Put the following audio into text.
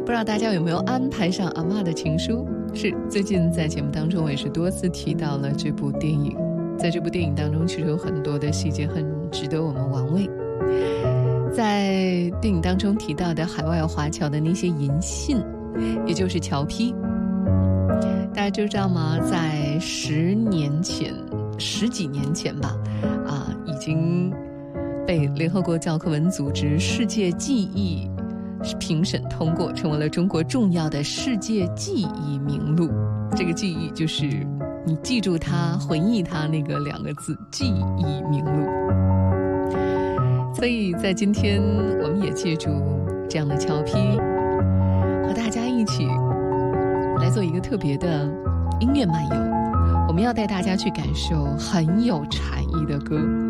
不知道大家有没有安排上阿嬷的情书？是，最近在节目当中我也是多次提到了这部电影。在这部电影当中，其实有很多的细节很值得我们玩味。在电影当中提到的海外华侨的那些银信，也就是侨批，大家知道吗？在十几年前吧，已经被联合国教科文组织世界记忆评审通过，成为了中国重要的世界记忆名录。这个记忆就是你记住它、回忆它那个2个字，记忆名录。所以在今天，我们也借助这样的侨批，和大家一起来做一个特别的音乐漫游。我们要带大家去感受很有禅意的歌。